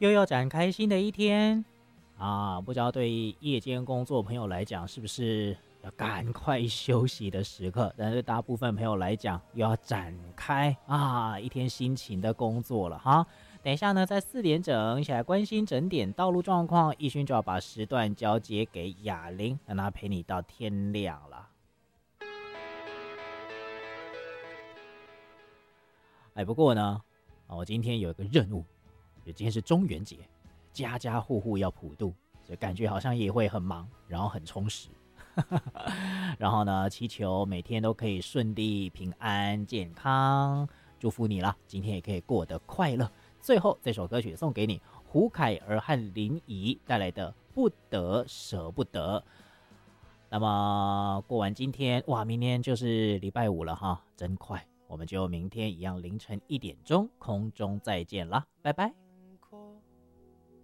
又要展开新的一天啊！不知道对夜间工作朋友来讲，是不是要赶快休息的时刻？但是大部分朋友来讲，又要展开啊一天辛勤的工作了哈。等一下呢，在4点整一起来关心整点道路状况，奕勋就要把时段交接给雅玲，让她陪你到天亮了。不过呢，我今天有一个任务，就今天是中元节，家家户户要普渡，所以感觉好像也会很忙，然后很充实。然后呢，祈求每天都可以顺利、平安、健康，祝福你啦！今天也可以过得快乐。最后这首歌曲送给你，胡凯儿和林怡带来的《不得舍不得》。那么过完今天，哇，明天就是礼拜五了哈，真快！我们就明天一样凌晨1点钟空中再见啦，拜拜。